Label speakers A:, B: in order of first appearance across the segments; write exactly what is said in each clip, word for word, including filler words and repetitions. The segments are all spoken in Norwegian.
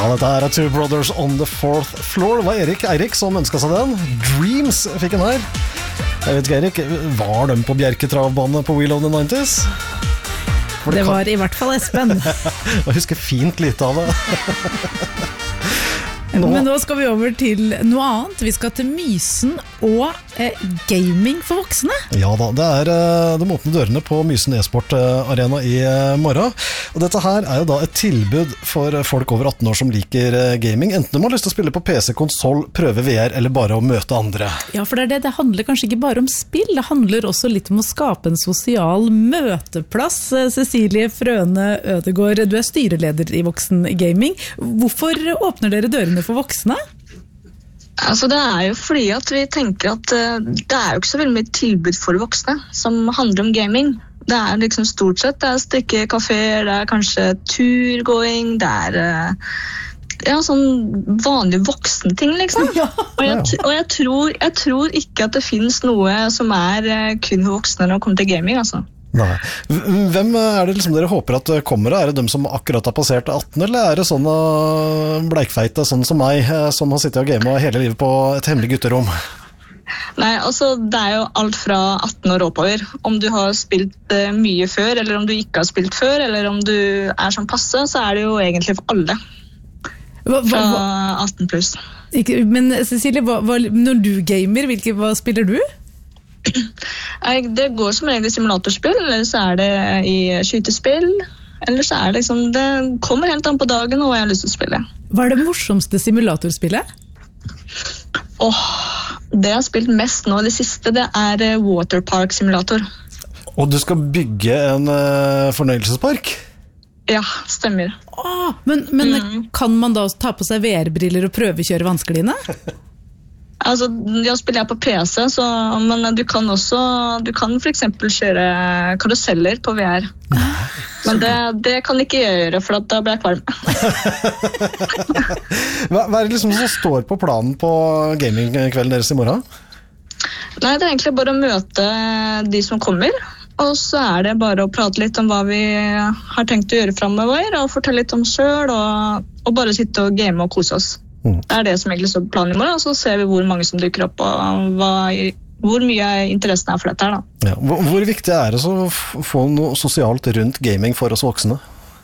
A: Ja, dette er Two Brothers on the Fourth Floor. Det var Erik Eirik som ønsket seg den. Dreams fikk den her. Jeg vet ikke, Erik, var de på Bjerke travbane på Wheel of the nineties?
B: Det, det var kan... i hvert fall Espen.
A: Jeg husker fint lite av det.
B: Nå. Men nå skal vi over til noe annet. Vi skal til Mysen og eh, gaming for voksne.
A: Ja da, det er eh, de åpne dørene på Mysen e-sport arena i eh, morgen. Og dette her er jo da et tilbud for folk over atten år som liker eh, gaming. Enten de har lyst til å spille på P C, konsol, prøve V R eller bare å møte andre.
B: Ja, for det er det. Det handler kanskje ikke bare om spill. Det handler også litt om å skape en sosial møteplass. Cecilie Frøne Ødegård, du er styreleder i Voksen Gaming. Hvorfor åpner dere dørene for voksne?
C: Altså det er jo fordi at vi tenker at uh, det er jo ikke så veldig mye tilbud for voksne som handler om gaming. Det er liksom stort sett, det er stykke kaféer, det er kanskje turgåing, det er uh, ja, sånn vanlig voksen ting liksom. Ja. Og, jeg, og jeg, tror, jeg tror ikke at det finnes noe som er uh, kun for voksne når det kommer til gaming, altså.
A: Nei. Hvem er det liksom dere håper at kommer? Er det dem som akkurat har passert atten, eller er det sånne bleikfeite, sånn som meg, som har sittet og gamet hele livet på et hemmelig gutterom?
C: Nei, altså det er jo alt fra atten år oppover. Om du har spilt uh, mye før, eller om du ikke har spilt før, eller om du er sånn passe, så er det jo egentlig for alle. Hva, hva, fra atten pluss.
B: Ikke, men Cecilie, hva, hva, når du gamer, hvilke, hva spiller du?
C: Det går som regel i simulatorspill, eller så er det i skytespill, eller så er det liksom, det kommer helt an på dagen og hva jeg har lyst til å spille.
B: Hva er det morsomste simulatorspillet?
C: Åh, det jeg har spilt mest nå, det siste, det er Waterpark simulator.
A: Og du skal bygge en uh, fornøyelsespark?
C: Ja, stemmer.
B: Åh, men men mm. kan man da ta på seg V R-briller og prøvekjøre vanskeliene?
C: Altså, jeg spiller på P C, så, men du kan også, du kan for eksempel kjøre karuseller på V R. Men det, det kan ikke jeg gjøre, for da blir jeg kvalm.
A: hva, hva er det liksom som står på planen på gamingkvelden deres i morgen?
C: Nei, det er egentlig bare å møte de som kommer, og så er det bare å prate litt om hva vi har tenkt å gjøre fremover, og fortelle litt om selv, og, og bare sitte og game og kose oss. Det er det som egentlig står på planen i morgen, og så ser vi hvor mange som dukker opp, og hva, hvor mye interessen er for dette her. Da.
A: Ja, hvor, hvor viktig er det å få noe sosialt rundt gaming for oss voksne?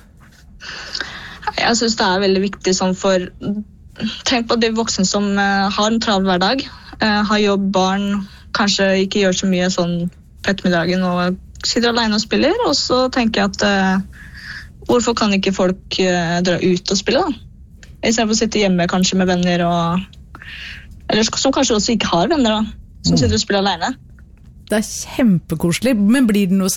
C: Jeg synes det er veldig viktig sånn for, tenk på de voksne som uh, har en travel hver dag, uh, har jobb, barn, kanskje ikke gjør så mye sånn på ettermiddagen og sitter alene og spiller, og så tenker jeg at uh, hvorfor kan ikke folk uh, dra ut og spille da? I stedet for å sitte hjemme kanskje med venner, og, eller som kanskje også ikke har venner da, som sitter og spiller alene.
B: Det er kjempekoselig, men blir det noe